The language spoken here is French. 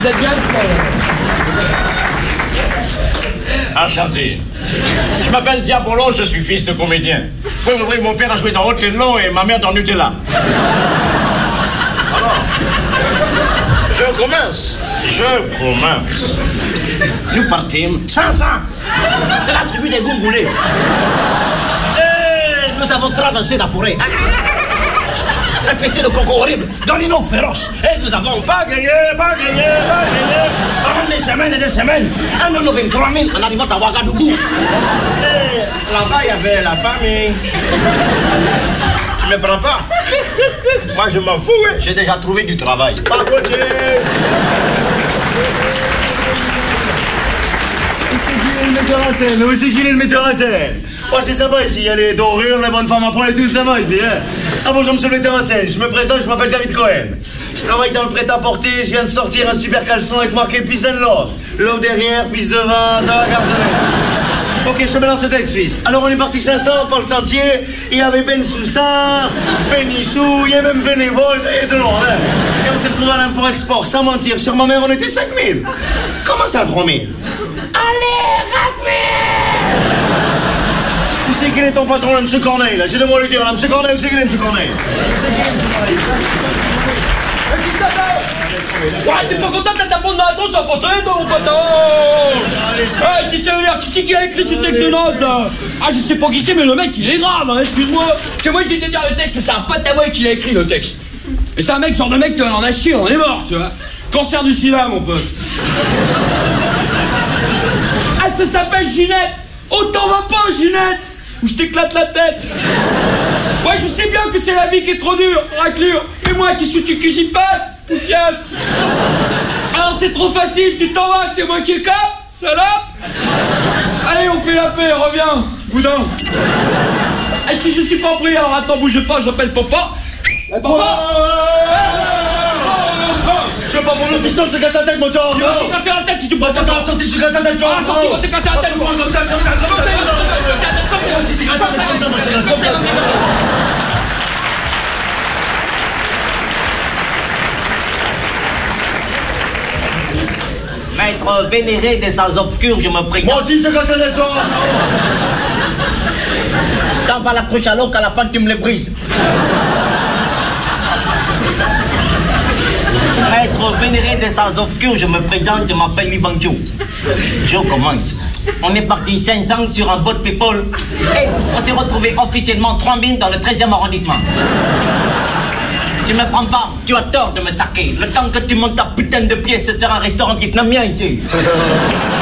Vous êtes bien, Enchanté. Je m'appelle Diabolo, je suis fils de comédien. Oui, mon père a joué dans Othello et ma mère dans Nutella. Alors, je commence. Nous partîmes 500 de la tribu des Goumboulés. Et nous avons traversé la forêt. Un festin de coco horrible, dans les noms féroces. Et nous avons pas gagné. Pendant des semaines et des semaines. Un an 23 000 en arrivant à Ouagadougou. Et là-bas, il y avait la famille. Tu me prends pas? Moi, je m'en fous, hein. J'ai déjà trouvé du travail. Pas côté. Où c'est qu'il est le metteur en scène? Oh, c'est sympa ici, il y a les dorures, les bonnes femmes à poil et tout, ça va ici, hein. Ah bonjour, monsieur le metteur en scène, je me présente, je m'appelle David Cohen. Je travaille dans le prêt-à-porter, je viens de sortir un super caleçon avec marqué Peace and Love. Love derrière, pisse devant, ça va cartonner. Ok, je te mets dans ce texte, fils. Alors on est parti 500 par le sentier, il y avait Ben Soussa, Ben Issou, il y avait même Bénévole, et tout le monde, hein. Et on s'est retrouvé à l'import-export, sans mentir, sur ma mère on était 5 000. Comment ça, 3 000? Allez, 4 000! Où c'est qu'il est ton patron, là, M. Corneille, là? J'ai de moi lui dire, là, M. Corneille, où c'est qu'il est, M. Corneille? Ouais, t'es pas content de ta bonne réponse à porter, toi, mon poteau? Hey, tu sais, qui c'est qui a écrit ce texte de noce, là? Ah, je sais pas qui c'est, mais le mec, il est grave, hein, excuse-moi. Parce que moi, j'ai été dire le texte, que c'est un pote à moi qui l'a écrit, le texte. Et c'est un mec, genre de mec, on en a chié, on est mort, tu vois. Cancer du sida, mon pote. Ah, ça s'appelle Ginette. Oh, t'en vas pas, Ginette, ou je t'éclate la tête. Ouais, je sais bien que c'est la vie qui est trop dure, raclure. Mais moi, qu'est-ce que tu que j'y passe, Oufias? Alors c'est trop facile, tu t'en vas, c'est moi qui le capte, salope. Allez, on fait la paix, reviens, boudin. Et si je suis pas pris, alors attends, bouge pas, j'appelle papa. Papa. Tu veux pas prendre le fiston, te casse la tête, mon sort. Tu vas te casser la tête si tu peux. Attends, sorti, je te casse la tête, tu vois. Tu vas te casser la tête, quoi. Maître vénéré des salles obscures, je me prie. Moi aussi, je te casse la tête, toi. T'en vas la couche à l'eau qu'à la fin tu me les brises. Maître vénéré des salles obscures, je me présente, je m'appelle Libancho. Je commence. On est parti 500 sur un boat people et on s'est retrouvé officiellement 3000 dans le 13e arrondissement. Tu me prends pas, tu as tort de me saquer. Le temps que tu montes ta putain de pièce, ce sera un restaurant vietnamien ici.